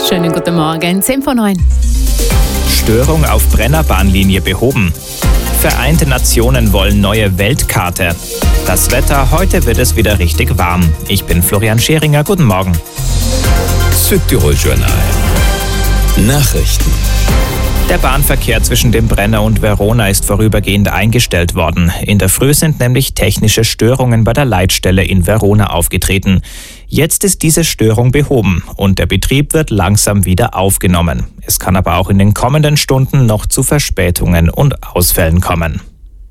Schönen guten Morgen, 10:09. Störung auf Brennerbahnlinie behoben. Vereinte Nationen wollen neue Weltkarte. Das Wetter, heute wird es wieder richtig warm. Ich bin Florian Scheringer, guten Morgen. Südtirol Journal. Nachrichten. Der Bahnverkehr zwischen dem Brenner und Verona ist vorübergehend eingestellt worden. In der Früh sind nämlich technische Störungen bei der Leitstelle in Verona aufgetreten. Jetzt ist diese Störung behoben und der Betrieb wird langsam wieder aufgenommen. Es kann aber auch in den kommenden Stunden noch zu Verspätungen und Ausfällen kommen.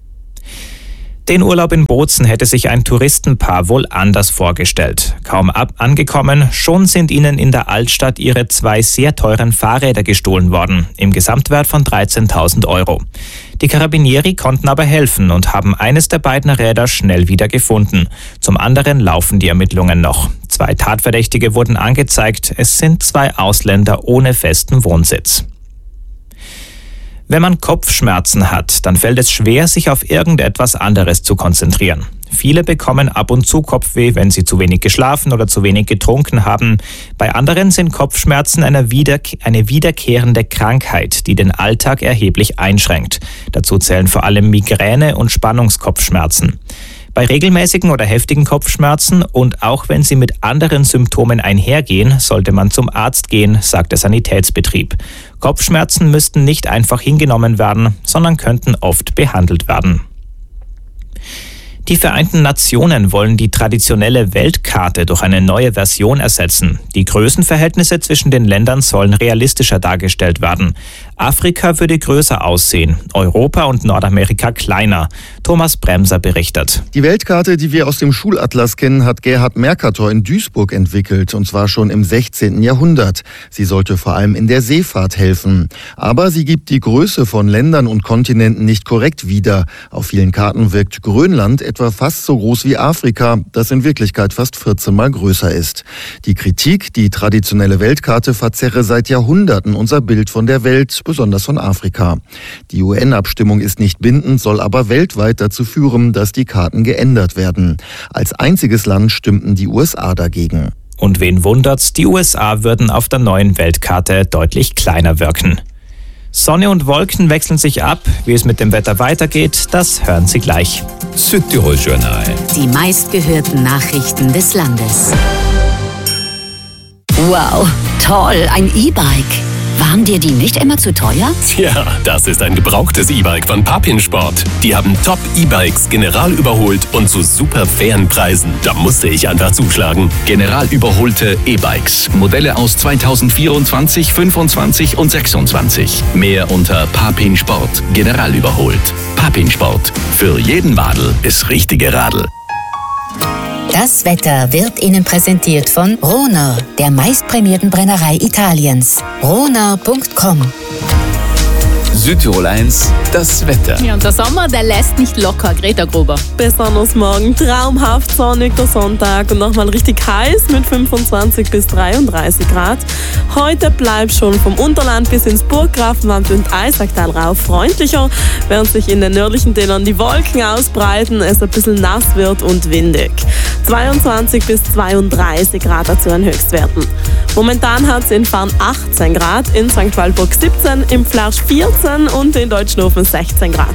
Den Urlaub in Bozen hätte sich ein Touristenpaar wohl anders vorgestellt. Kaum angekommen, schon sind ihnen in der Altstadt ihre 2 sehr teuren Fahrräder gestohlen worden, im Gesamtwert von 13.000 €. Die Carabinieri konnten aber helfen und haben eines der beiden Räder schnell wieder gefunden. Zum anderen laufen die Ermittlungen noch. 2 Tatverdächtige wurden angezeigt, es sind 2 Ausländer ohne festen Wohnsitz. Wenn man Kopfschmerzen hat, dann fällt es schwer, sich auf irgendetwas anderes zu konzentrieren. Viele bekommen ab und zu Kopfweh, wenn sie zu wenig geschlafen oder zu wenig getrunken haben. Bei anderen sind Kopfschmerzen eine wiederkehrende Krankheit, die den Alltag erheblich einschränkt. Dazu zählen vor allem Migräne und Spannungskopfschmerzen. Bei regelmäßigen oder heftigen Kopfschmerzen und auch wenn sie mit anderen Symptomen einhergehen, sollte man zum Arzt gehen, sagt der Sanitätsbetrieb. Kopfschmerzen müssten nicht einfach hingenommen werden, sondern könnten oft behandelt werden. Die Vereinten Nationen wollen die traditionelle Weltkarte durch eine neue Version ersetzen. Die Größenverhältnisse zwischen den Ländern sollen realistischer dargestellt werden. Afrika würde größer aussehen, Europa und Nordamerika kleiner. Thomas Bremser berichtet. Die Weltkarte, die wir aus dem Schulatlas kennen, hat Gerhard Mercator in Duisburg entwickelt, und zwar schon im 16. Jahrhundert. Sie sollte vor allem in der Seefahrt helfen. Aber sie gibt die Größe von Ländern und Kontinenten nicht korrekt wieder. Auf vielen Karten wirkt Grönland etwa fast so groß wie Afrika, das in Wirklichkeit fast 14 Mal größer ist. Die Kritik, die traditionelle Weltkarte verzerre seit Jahrhunderten unser Bild von der Welt, besonders von Afrika. Die UN-Abstimmung ist nicht bindend, soll aber weltweit dazu führen, dass die Karten geändert werden. Als einziges Land stimmten die USA dagegen. Und wen wundert's, die USA würden auf der neuen Weltkarte deutlich kleiner wirken. Sonne und Wolken wechseln sich ab. Wie es mit dem Wetter weitergeht, das hören Sie gleich. Südtirol Journal. Die meistgehörten Nachrichten des Landes. Wow, toll, ein E-Bike. Waren dir die nicht immer zu teuer? Tja, das ist ein gebrauchtes E-Bike von Papinsport. Die haben Top-E-Bikes general überholt und zu super fairen Preisen. Da musste ich einfach zuschlagen. General überholte E-Bikes. Modelle aus 2024, 25 und 26. Mehr unter Papinsport. General überholt. Papinsport. Für jeden Madel ist richtige Radl. Das Wetter wird Ihnen präsentiert von Ronau, der meistprämierten Brennerei Italiens. Ronau.com. Südtirol 1, das Wetter. Ja, und der Sommer, der lässt nicht locker. Greta Gruber. Besonders morgen traumhaft sonnig der Sonntag und nochmal richtig heiß mit 25 bis 33 Grad. Heute bleibt schon vom Unterland bis ins Burggrafenland und Eisacktal rauf freundlicher, während sich in den nördlichen Tälern die Wolken ausbreiten, es ein bisschen nass wird und windig. 22 bis 32 Grad dazu an Höchstwerten. Momentan hat es in Farn 18 Grad, in St. Walburg 17, im Flarsch 14 und in Deutschnofen 16 Grad.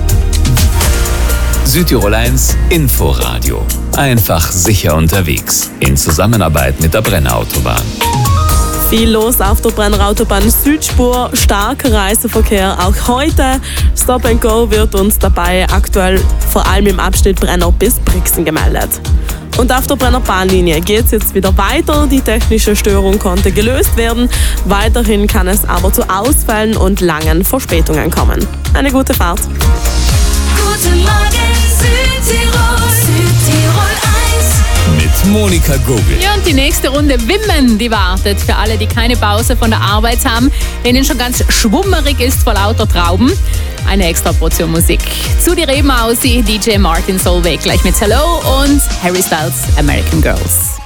Südtirol 1, Inforadio. Einfach sicher unterwegs. In Zusammenarbeit mit der Brennerautobahn. Viel los auf der Brennerautobahn Südspur, starker Reiseverkehr auch heute. Stop and Go wird uns dabei aktuell vor allem im Abschnitt Brenner bis Brixen gemeldet. Und auf der Brenner Bahnlinie geht es jetzt wieder weiter. Die technische Störung konnte gelöst werden. Weiterhin kann es aber zu Ausfällen und langen Verspätungen kommen. Eine gute Fahrt. Guten Morgen Südtirol, Südtirol 1. Mit Monika Gogel. Ja, und die nächste Runde Wimmen, die wartet für alle, die keine Pause von der Arbeit haben, denen schon ganz schwummerig ist vor lauter Trauben. Eine extra Portion Musik. Zu die Reben aussieht DJ Martin Solveig gleich mit Hello und Harry Styles American Girls.